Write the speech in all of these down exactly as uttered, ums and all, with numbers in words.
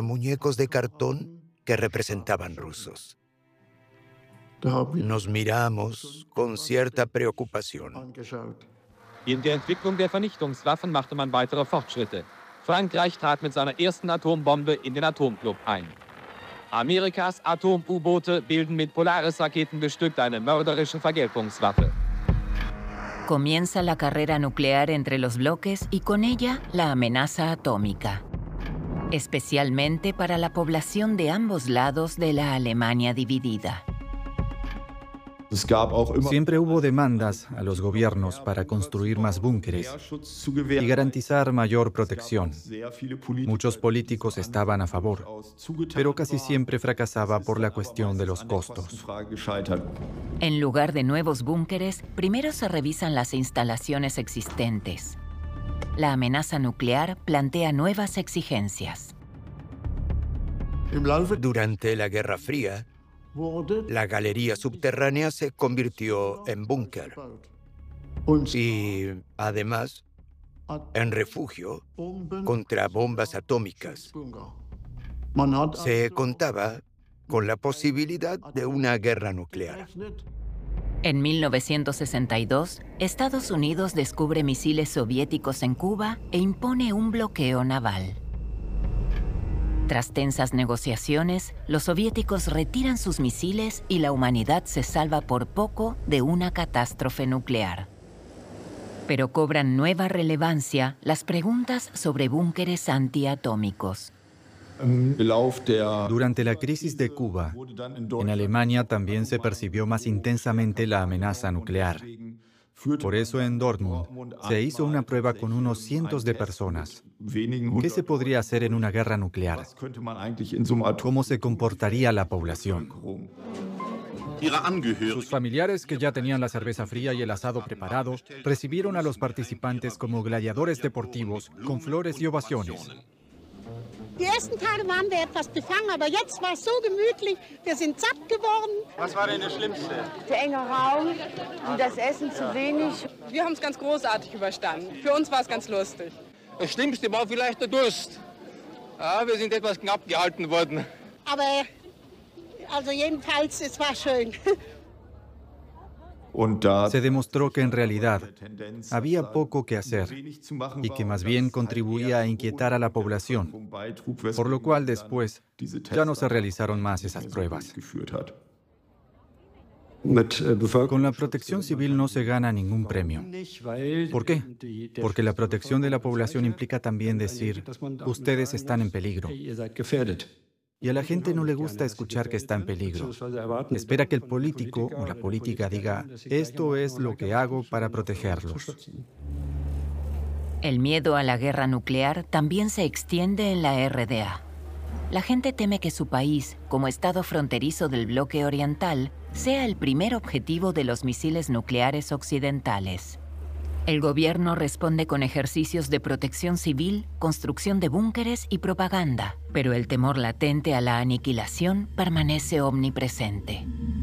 muñecos de cartón que representaban rusos. Nos miramos con cierta preocupación. In der Entwicklung der Vernichtungswaffen machte man weitere Fortschritte. Frankreich trat mit seiner ersten Atombombe in den Atomclub ein. Amerikas Atom-U-Boote bilden mit Polaris-Raketen bestückt eine mörderische Vergeltungswaffe. Comienza la carrera nuclear entre los bloques y con ella la amenaza atómica, especialmente para la población de ambos lados de la Alemania dividida. Siempre hubo demandas a los gobiernos para construir más búnkeres y garantizar mayor protección. Muchos políticos estaban a favor, pero casi siempre fracasaba por la cuestión de los costos. En lugar de nuevos búnkeres, primero se revisan las instalaciones existentes. La amenaza nuclear plantea nuevas exigencias. Durante la Guerra Fría, la galería subterránea se convirtió en búnker y, además, en refugio contra bombas atómicas. Se contaba con la posibilidad de una guerra nuclear. En mil novecientos sesenta y dos, Estados Unidos descubre misiles soviéticos en Cuba e impone un bloqueo naval. Tras tensas negociaciones, los soviéticos retiran sus misiles y la humanidad se salva por poco de una catástrofe nuclear. Pero cobran nueva relevancia las preguntas sobre búnkeres antiatómicos. Durante la crisis de Cuba, en Alemania también se percibió más intensamente la amenaza nuclear. Por eso en Dortmund se hizo una prueba con unos cientos de personas. ¿Qué se podría hacer en una guerra nuclear? ¿Cómo se comportaría la población? Sus familiares, que ya tenían la cerveza fría y el asado preparado, recibieron a los participantes como gladiadores deportivos con flores y ovaciones. Die ersten Tage waren wir etwas befangen, aber jetzt war es so gemütlich. Wir sind satt geworden. Was war denn das Schlimmste? Der enge Raum und das Essen zu wenig. Wir haben es ganz großartig überstanden. Für uns war es ganz lustig. Das Schlimmste war vielleicht der Durst. Ja, wir sind etwas knapp gehalten worden. Aber also jedenfalls, es war schön. Se demostró que en realidad había poco que hacer y que más bien contribuía a inquietar a la población, por lo cual después ya no se realizaron más esas pruebas. Con la protección civil no se gana ningún premio. ¿Por qué? Porque la protección de la población implica también decir, ustedes están en peligro. Y a la gente no le gusta escuchar que está en peligro. Espera que el político o la política diga, esto es lo que hago para protegerlos. El miedo a la guerra nuclear también se extiende en la R D A. La gente teme que su país, como estado fronterizo del bloque oriental, sea el primer objetivo de los misiles nucleares occidentales. El gobierno responde con ejercicios de protección civil, construcción de búnkeres y propaganda, pero el temor latente a la aniquilación permanece omnipresente.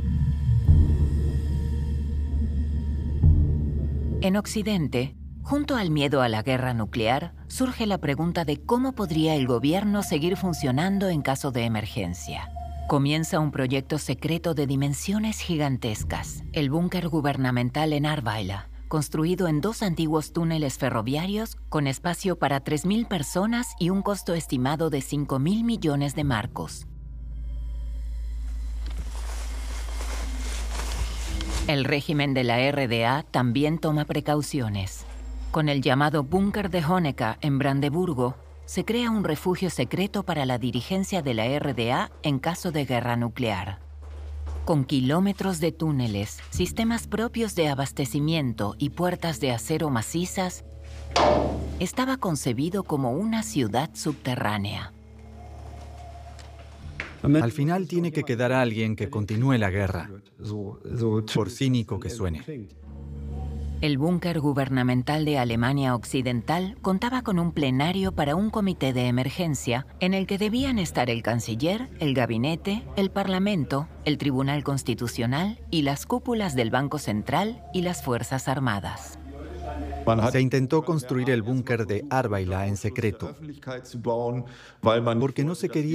En Occidente, junto al miedo a la guerra nuclear, surge la pregunta de cómo podría el gobierno seguir funcionando en caso de emergencia. Comienza un proyecto secreto de dimensiones gigantescas, el búnker gubernamental en Arbaila, construido en dos antiguos túneles ferroviarios con espacio para tres mil personas y un costo estimado de cinco mil millones de marcos. El régimen de la R D A también toma precauciones. Con el llamado Búnker de Honecker en Brandeburgo, se crea un refugio secreto para la dirigencia de la R D A en caso de guerra nuclear. Con kilómetros de túneles, sistemas propios de abastecimiento y puertas de acero macizas, estaba concebido como una ciudad subterránea. Al final tiene que quedar alguien que continúe la guerra, por cínico que suene. El búnker gubernamental de Alemania Occidental contaba con un plenario para un comité de emergencia en el que debían estar el canciller, el gabinete, el parlamento, el tribunal constitucional y las cúpulas del Banco Central y las Fuerzas Armadas. Se intentó construir el búnker de Arbaila en secreto, porque no se quería